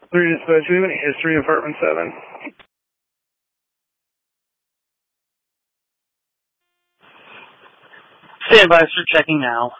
3 dispatch, do you have any history of apartment 7? Stand by, sir, checking now.